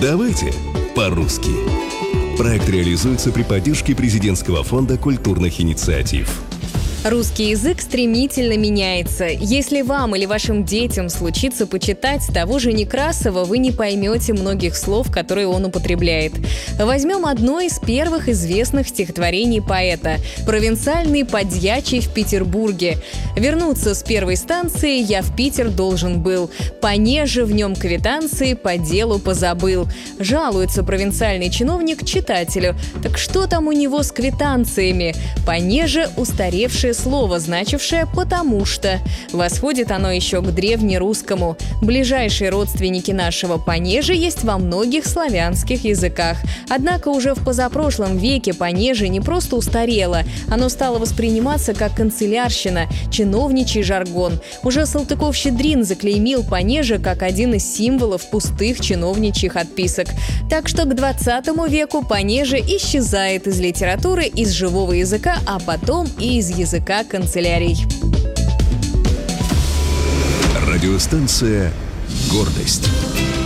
Давайте по-русски. Проект реализуется при поддержке Президентского фонда культурных инициатив. Русский язык стремительно меняется. Если вам или вашим детям случится почитать того же Некрасова, вы не поймете многих слов, которые он употребляет. Возьмем одно из первых известных стихотворений поэта «Провинциальный подьячий в Петербурге». Вернуться с первой станции я в Питер должен был. Понеже в нем квитанции по делу позабыл. Жалуется провинциальный чиновник читателю. Так что там у него с квитанциями? Понеже устаревшее слово, значившее «потому что». Восходит оно еще к древнерусскому. Ближайшие родственники нашего «понеже» есть во многих славянских языках. Однако уже в позапрошлом веке «понеже» не просто устарело, оно стало восприниматься как канцелярщина, чиновничий жаргон. Уже Салтыков-Щедрин заклеймил «понеже» как один из символов пустых чиновничьих отписок. Так что к 20 веку «понеже» исчезает из литературы, из живого языка, а потом и из языка канцелярий. Радиостанция «Гордость».